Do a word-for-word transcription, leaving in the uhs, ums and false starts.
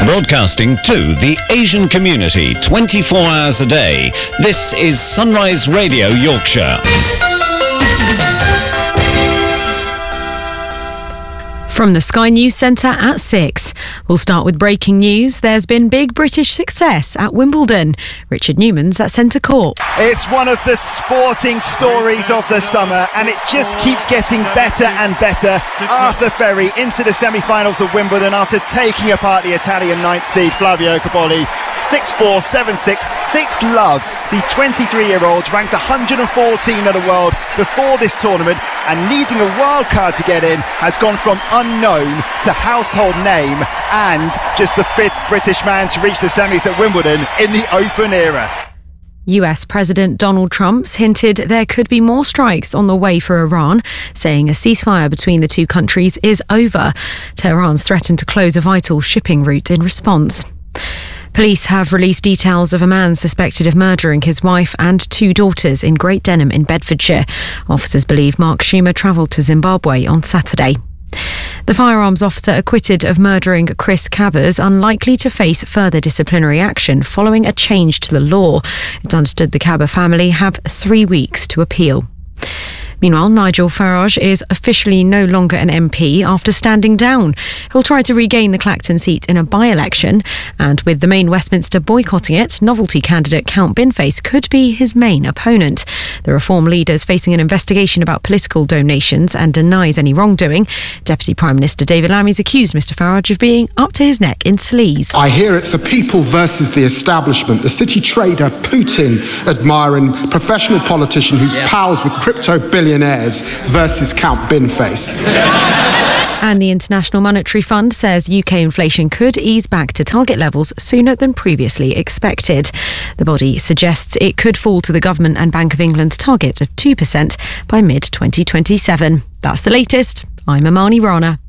Broadcasting to the Asian community twenty-four hours a day, this is Sunrise Radio Yorkshire. From the Sky News Centre at six. We'll start with breaking news. There's been big British success at Wimbledon. Richard Newman's at Centre Court. It's one of the sporting stories of the summer, and it just keeps getting better and better. Arthur Ferry into the semi-finals of Wimbledon after taking apart the Italian ninth seed Flavio Cobolli. six four, seven six, six love. The twenty-three-year-old ranked one hundred fourteen in the world before this tournament, and needing a wild card to get in has gone from unknown to household name, and just the fifth British man to reach the semis at Wimbledon in the Open era. U S President Donald Trump's hinted there could be more strikes on the way for Iran, saying a ceasefire between the two countries is over. Tehran's threatened to close a vital shipping route in response. Police have released details of a man suspected of murdering his wife and two daughters in Great Denham in Bedfordshire. Officers believe Mark Schumer travelled to Zimbabwe on Saturday. The firearms officer acquitted of murdering Chris Cabbers unlikely to face further disciplinary action following a change to the law. It's understood the Cabber family have three weeks to appeal. Meanwhile, Nigel Farage is officially no longer an M P after standing down. He'll try to regain the Clacton seat in a by-election, and with the main Westminster boycotting it, novelty candidate Count Binface could be his main opponent. The Reform leader is facing an investigation about political donations and denies any wrongdoing. Deputy Prime Minister David Lammy's accused Mr Farage of being up to his neck in sleaze. I hear it's the people versus the establishment, the city trader, Putin admiring professional politician who's yeah. pals with crypto billionaires versus Count Binface. And the International Monetary Fund says U K inflation could ease back to target levels sooner than previously expected. The body suggests it could fall to the Government and Bank of England's target of two percent by mid twenty twenty-seven. That's the latest. I'm Amani Rana.